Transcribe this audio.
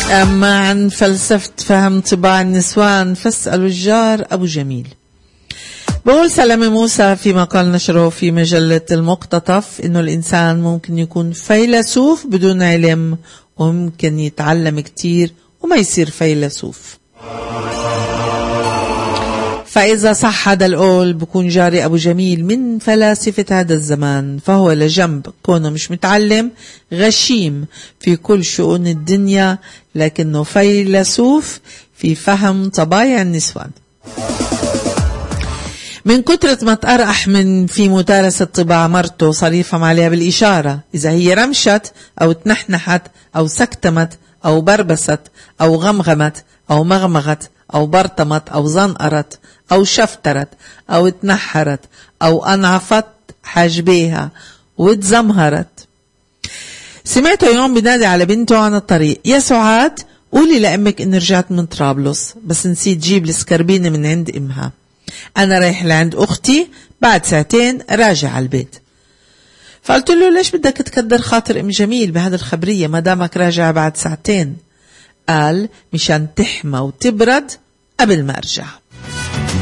أما عن فلسفة فهم طباع النسوان فاسألوا الجار أبو جميل. بقول سلامة موسى في مقال نشره في مجلة المقتطف إنه الإنسان ممكن يكون فيلسوف بدون علم، وممكن يتعلم كتير وما يصير فيلسوف. فإذا صح هذا القول بكون جاري أبو جميل من فلاسفة هذا الزمان، فهو لجنب كونه مش متعلم غشيم في كل شؤون الدنيا، لكنه فيلسوف في فهم طبايع النسوان. من كترة ما تقرأح من في متارسة طباع مرته صار يفهم عليها بالإشارة إذا هي رمشت أو تنحنحت أو سكتمت أو بربست أو غمغمت أو مغمغت أو برطمت أو زنقرت أو شفترت أو تنحرت أو أنعفت حاجبيها وتزمهرت. سمعته يوم بنادي على بنته عن الطريق: يا سعاد قولي لأمك إن رجعت من طرابلس بس نسيت جيب السكربينة من عند إمها، أنا رايح لعند أختي بعد ساعتين راجع على البيت. فقلت له: ليش بدك تكدر خاطر أم جميل بهذا الخبرية ما دامك راجع بعد ساعتين؟ قال: مشان تحمى وتبرد قبل ما أرجع.